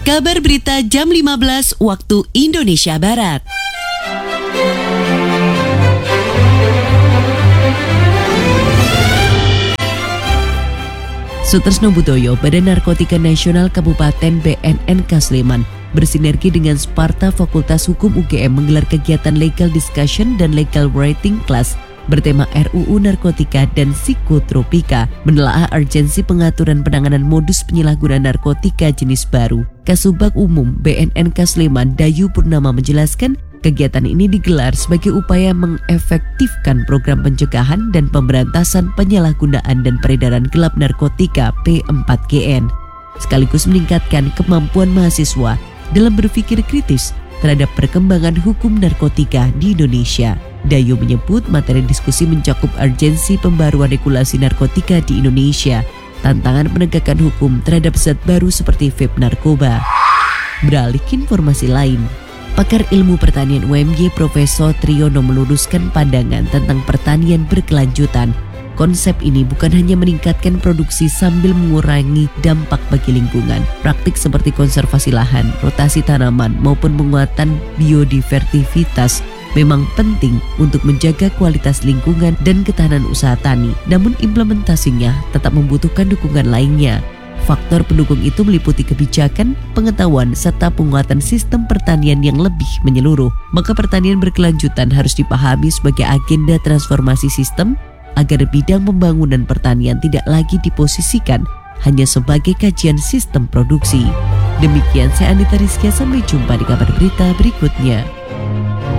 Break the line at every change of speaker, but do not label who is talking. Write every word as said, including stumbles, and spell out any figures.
Kabar berita jam lima belas waktu Indonesia Barat. Sutresno Budoyo, Badan Narkotika Nasional Kabupaten B N N K Sleman, bersinergi dengan Sparta Fakultas Hukum U G M menggelar kegiatan legal discussion dan legal writing class bertema R U U Narkotika dan Psikotropika, menelaah urgensi pengaturan penanganan modus penyalahgunaan narkotika jenis baru. Kasubag Umum B N N K Sleman, Dayu Purnama menjelaskan, kegiatan ini digelar sebagai upaya mengefektifkan program pencegahan dan pemberantasan penyalahgunaan dan peredaran gelap narkotika P empat G N, sekaligus meningkatkan kemampuan mahasiswa dalam berpikir kritis terhadap perkembangan hukum narkotika di Indonesia. Dayu menyebut materi diskusi mencakup urgensi pembaruan regulasi narkotika di Indonesia, tantangan penegakan hukum terhadap zat baru seperti vape narkoba. Beralih ke informasi lain, pakar ilmu pertanian U M Y Profesor Triyono meluruskan pandangan tentang pertanian berkelanjutan. Konsep ini bukan hanya meningkatkan produksi sambil mengurangi dampak bagi lingkungan. Praktik seperti konservasi lahan, rotasi tanaman, maupun penguatan biodiversitas memang penting untuk menjaga kualitas lingkungan dan ketahanan usaha tani. Namun implementasinya tetap membutuhkan dukungan lainnya. Faktor pendukung itu meliputi kebijakan, pengetahuan, serta penguatan sistem pertanian yang lebih menyeluruh. Maka pertanian berkelanjutan harus dipahami sebagai agenda transformasi sistem agar bidang pembangunan pertanian tidak lagi diposisikan hanya sebagai kajian sistem produksi. Demikian saya Anita Rizkia, sampai jumpa di kabar berita berikutnya.